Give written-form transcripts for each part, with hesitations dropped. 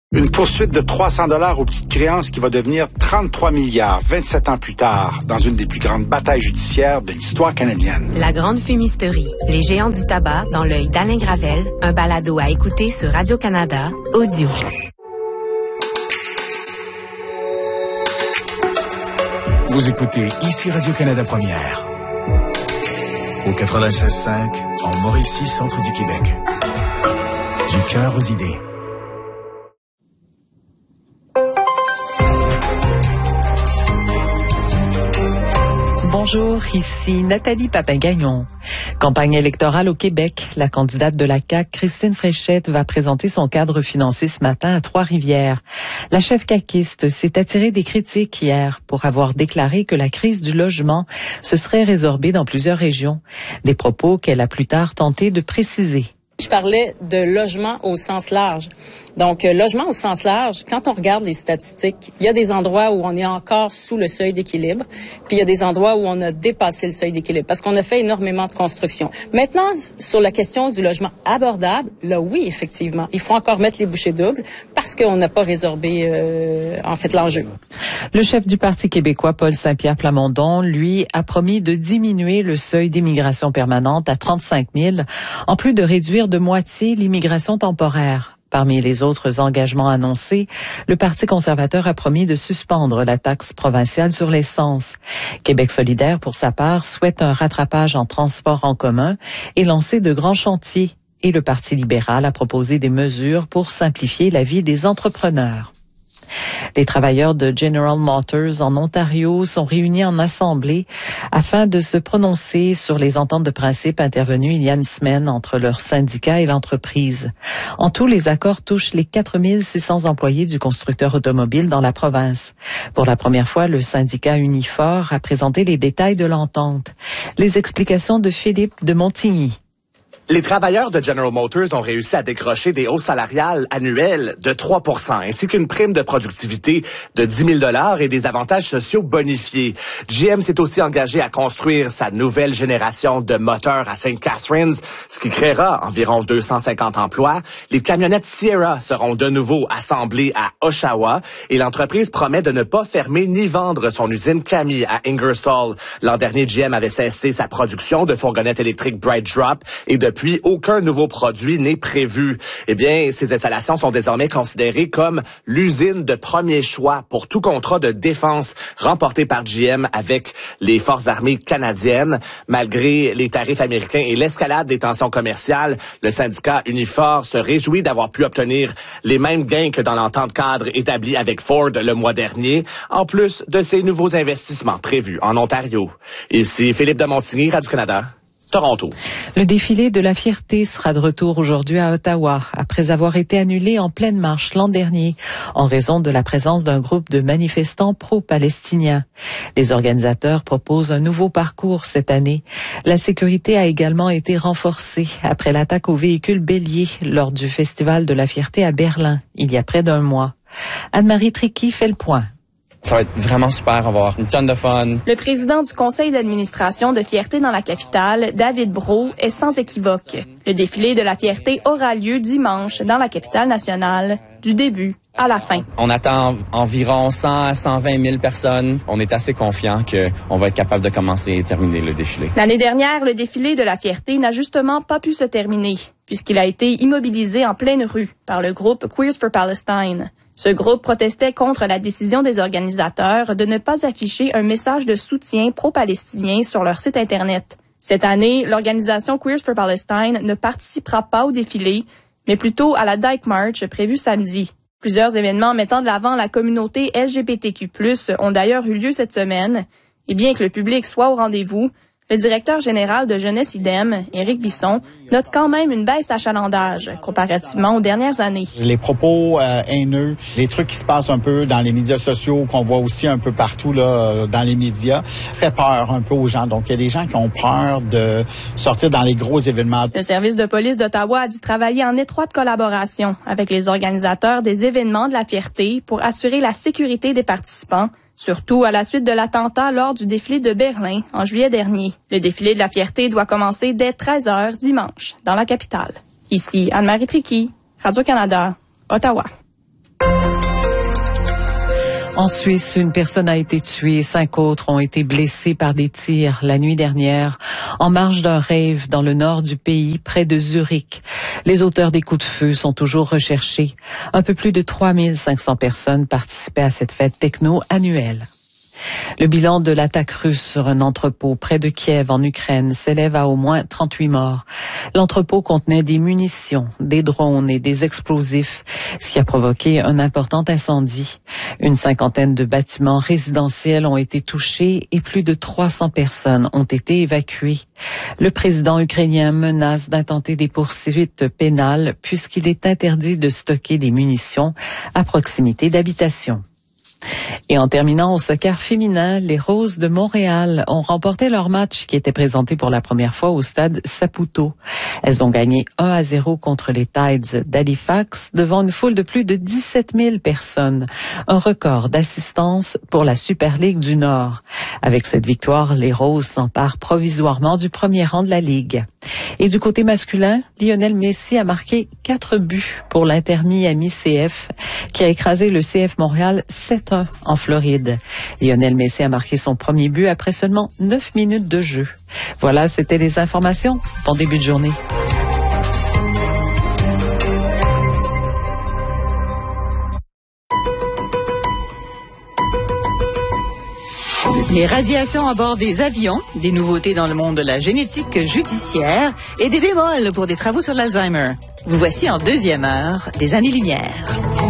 Une poursuite de 300 $ aux petites créances qui va devenir 33 milliards 27 ans plus tard dans une des plus grandes batailles judiciaires de l'histoire canadienne. La grande fumisterie. Les géants du tabac dans l'œil d'Alain Gravel. Un balado à écouter sur Radio-Canada. Audio. Vous écoutez ici Radio-Canada Première. Au 96.5, en Mauricie, centre du Québec. Du cœur aux idées. Bonjour, ici Nathalie Papin-Gagnon. Campagne électorale au Québec. La candidate de la CAQ, Christine Fréchette, va présenter son cadre financier ce matin à Trois-Rivières. La chef caquiste s'est attirée des critiques hier pour avoir déclaré que la crise du logement se serait résorbée dans plusieurs régions. Des propos qu'elle a plus tard tenté de préciser. Je parlais de logement au sens large. Donc, logement au sens large, quand on regarde les statistiques, il y a des endroits où on est encore sous le seuil d'équilibre, puis il y a des endroits où on a dépassé le seuil d'équilibre, parce qu'on a fait énormément de construction. Maintenant, sur la question du logement abordable, là, oui, effectivement, il faut encore mettre les bouchées doubles, parce qu'on n'a pas résorbé, en fait, l'enjeu. Le chef du Parti québécois, Paul Saint-Pierre Plamondon, lui, a promis de diminuer le seuil d'immigration permanente à 35 000, en plus de réduire de moitié l'immigration temporaire. Parmi les autres engagements annoncés, le Parti conservateur a promis de suspendre la taxe provinciale sur l'essence. Québec solidaire, pour sa part, souhaite un rattrapage en transport en commun et lancer de grands chantiers. Et le Parti libéral a proposé des mesures pour simplifier la vie des entrepreneurs. Les travailleurs de General Motors en Ontario sont réunis en assemblée afin de se prononcer sur les ententes de principe intervenues il y a une semaine entre leur syndicat et l'entreprise. En tout, les accords touchent les 4 600 employés du constructeur automobile dans la province. Pour la première fois, le syndicat Unifor a présenté les détails de l'entente. Les explications de Philippe de Montigny. Les travailleurs de General Motors ont réussi à décrocher des hausses salariales annuelles de 3 % ainsi qu'une prime de productivité de 10 000 $ et des avantages sociaux bonifiés. GM s'est aussi engagé à construire sa nouvelle génération de moteurs à St. Catharines, ce qui créera environ 250 emplois. Les camionnettes Sierra seront de nouveau assemblées à Oshawa et l'entreprise promet de ne pas fermer ni vendre son usine Cami à Ingersoll. L'an dernier, GM avait cessé sa production de fourgonnettes électriques BrightDrop et depuis, aucun nouveau produit n'est prévu. Eh bien, ces installations sont désormais considérées comme l'usine de premier choix pour tout contrat de défense remporté par GM avec les forces armées canadiennes. Malgré les tarifs américains et l'escalade des tensions commerciales, le syndicat Unifor se réjouit d'avoir pu obtenir les mêmes gains que dans l'entente cadre établie avec Ford le mois dernier, en plus de ces nouveaux investissements prévus en Ontario. Ici Philippe de Montigny, Radio-Canada. Toronto. Le défilé de la fierté sera de retour aujourd'hui à Ottawa, après avoir été annulé en pleine marche l'an dernier, en raison de la présence d'un groupe de manifestants pro-palestiniens. Les organisateurs proposent un nouveau parcours cette année. La sécurité a également été renforcée après l'attaque au véhicule bélier lors du Festival de la fierté à Berlin, il y a près d'un mois. Anne-Marie Tricky fait le point. Ça va être vraiment super, avoir une tonne de fun. Le président du conseil d'administration de Fierté dans la capitale, David Brault, est sans équivoque. Le défilé de la fierté aura lieu dimanche dans la capitale nationale, du début à la fin. On attend environ 100 à 120 000 personnes. On est assez confiant qu'on va être capable de commencer et terminer le défilé. L'année dernière, le défilé de la fierté n'a justement pas pu se terminer, puisqu'il a été immobilisé en pleine rue par le groupe Queers for Palestine. Ce groupe protestait contre la décision des organisateurs de ne pas afficher un message de soutien pro-palestinien sur leur site Internet. Cette année, l'organisation Queers for Palestine ne participera pas au défilé, mais plutôt à la Dyke March prévue samedi. Plusieurs événements mettant de l'avant la communauté LGBTQ+, ont d'ailleurs eu lieu cette semaine. Et bien que le public soit au rendez-vous, le directeur général de Jeunesse IDEM, Éric Bisson, note quand même une baisse d'achalandage comparativement aux dernières années. Les propos haineux, les trucs qui se passent un peu dans les médias sociaux, qu'on voit aussi un peu partout là dans les médias, fait peur un peu aux gens. Donc, il y a des gens qui ont peur de sortir dans les gros événements. Le service de police d'Ottawa a dit travailler en étroite collaboration avec les organisateurs des événements de la fierté pour assurer la sécurité des participants, surtout à la suite de l'attentat lors du défilé de Berlin en juillet dernier. Le défilé de la fierté doit commencer dès 13h dimanche dans la capitale. Ici Anne-Marie Tricky, Radio-Canada, Ottawa. En Suisse, une personne a été tuée, 5 autres ont été blessés par des tirs la nuit dernière en marge d'un rave dans le nord du pays, près de Zurich. Les auteurs des coups de feu sont toujours recherchés. Un peu plus de 3500 personnes participaient à cette fête techno annuelle. Le bilan de l'attaque russe sur un entrepôt près de Kiev en Ukraine s'élève à au moins 38 morts. L'entrepôt contenait des munitions, des drones et des explosifs, ce qui a provoqué un important incendie. Une cinquantaine de bâtiments résidentiels ont été touchés et plus de 300 personnes ont été évacuées. Le président ukrainien menace d'intenter des poursuites pénales puisqu'il est interdit de stocker des munitions à proximité d'habitations. Et en terminant au soccer féminin, les Roses de Montréal ont remporté leur match qui était présenté pour la première fois au stade Saputo. Elles ont gagné 1-0 contre les Tides d'Halifax devant une foule de plus de 17 000 personnes. Un record d'assistance pour la Super Ligue du Nord. Avec cette victoire, les Roses s'emparent provisoirement du premier rang de la Ligue. Et du côté masculin, Lionel Messi a marqué 4 buts pour l'Inter Miami CF qui a écrasé le CF Montréal 7-1 en Floride. Lionel Messi a marqué son premier but après seulement 9 minutes de jeu. Voilà, c'était les informations. Bon début de journée. Les radiations à bord des avions, des nouveautés dans le monde de la génétique judiciaire et des bémols pour des travaux sur l'Alzheimer. Vous voici en deuxième heure des années-lumière.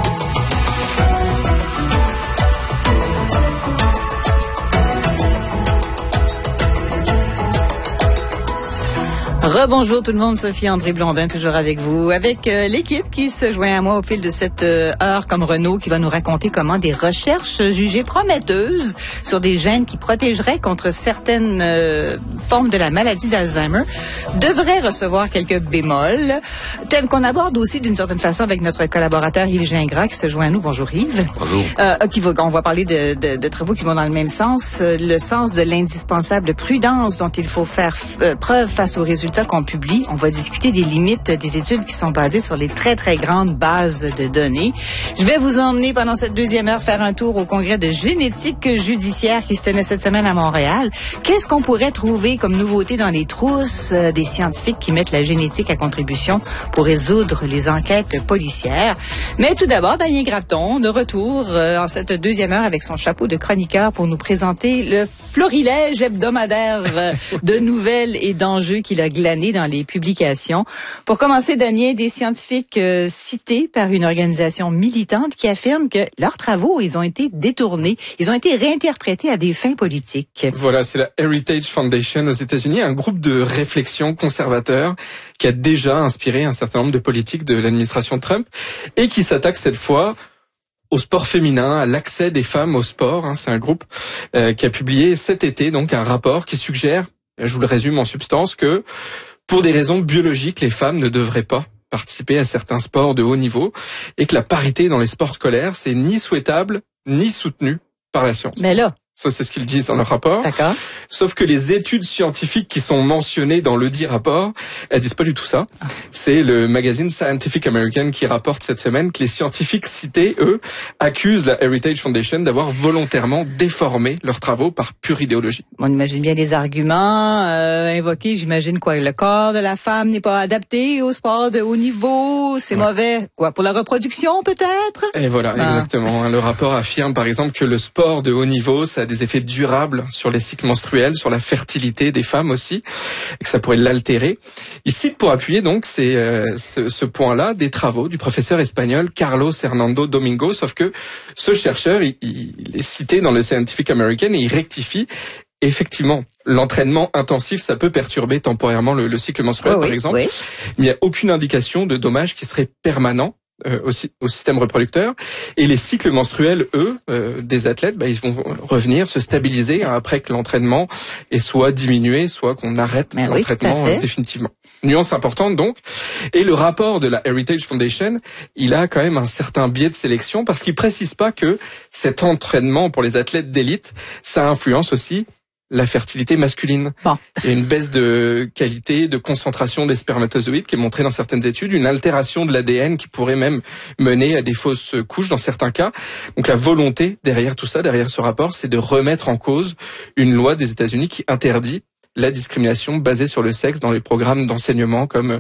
Rebonjour tout le monde, Sophie André Blondin toujours avec vous, avec l'équipe qui se joint à moi au fil de cette heure comme Renaud qui va nous raconter comment des recherches jugées prometteuses sur des gènes qui protégeraient contre certaines formes de la maladie d'Alzheimer devraient recevoir quelques bémols, thème qu'on aborde aussi d'une certaine façon avec notre collaborateur Yves Gingras qui se joint à nous. Bonjour Yves. Bonjour. On va parler de travaux qui vont dans le même sens, le sens de l'indispensable prudence dont il faut faire preuve face aux résultats qu'on publie. On va discuter des limites des études qui sont basées sur les très, très grandes bases de données. Je vais vous emmener pendant cette deuxième heure faire un tour au congrès de génétique judiciaire qui se tenait cette semaine à Montréal. Qu'est-ce qu'on pourrait trouver comme nouveauté dans les trousses des scientifiques qui mettent la génétique à contribution pour résoudre les enquêtes policières? Mais tout d'abord, Daniel Grapton, de retour en cette deuxième heure avec son chapeau de chroniqueur pour nous présenter le florilège hebdomadaire de nouvelles et d'enjeux qu'il a glané dans les publications. Pour commencer, Damien, des scientifiques cités par une organisation militante qui affirme que leurs travaux, ils ont été détournés, ils ont été réinterprétés à des fins politiques. Voilà, c'est la Heritage Foundation aux États-Unis, un groupe de réflexion conservateur qui a déjà inspiré un certain nombre de politiques de l'administration Trump et qui s'attaque cette fois au sport féminin, à l'accès des femmes au sport. C'est un groupe qui a publié cet été donc un rapport qui suggère, je vous le résume en substance, que pour des raisons biologiques, les femmes ne devraient pas participer à certains sports de haut niveau et que la parité dans les sports scolaires, c'est ni souhaitable ni soutenu par la science. Mais là, ça, c'est ce qu'ils disent dans leur rapport. D'accord. Sauf que les études scientifiques qui sont mentionnées dans le dit rapport, elles disent pas du tout ça. C'est le magazine Scientific American qui rapporte cette semaine que les scientifiques cités, eux, accusent la Heritage Foundation d'avoir volontairement déformé leurs travaux par pure idéologie. On imagine bien les arguments invoqués. J'imagine quoi? Le corps de la femme n'est pas adapté au sport de haut niveau. C'est mauvais. Quoi? Pour la reproduction, peut-être? Et voilà, exactement. Le rapport affirme, par exemple, que le sport de haut niveau, ça a des effets durables sur les cycles menstruels, sur la fertilité des femmes aussi, et que ça pourrait l'altérer. Il cite pour appuyer donc ce point-là des travaux du professeur espagnol Carlos Hernando Domingo, sauf que ce chercheur, il est cité dans le Scientific American et il rectifie. Effectivement, l'entraînement intensif, ça peut perturber temporairement le cycle menstruel, par exemple, mais il n'y a aucune indication de dommages qui seraient permanents au système reproducteur, et les cycles menstruels, eux, des athlètes, ils vont revenir se stabiliser après que l'entraînement est soit diminué, soit qu'on arrête l'entraînement définitivement. Nuance importante donc. Et le rapport de la Heritage Foundation, il a quand même un certain biais de sélection parce qu'il précise pas que cet entraînement pour les athlètes d'élite, ça influence aussi la fertilité masculine. Bon. Il y a une baisse de qualité, de concentration des spermatozoïdes qui est montrée dans certaines études, une altération de l'ADN qui pourrait même mener à des fausses couches dans certains cas. Donc la volonté derrière tout ça, derrière ce rapport, c'est de remettre en cause une loi des États-Unis qui interdit la discrimination basée sur le sexe dans les programmes d'enseignement comme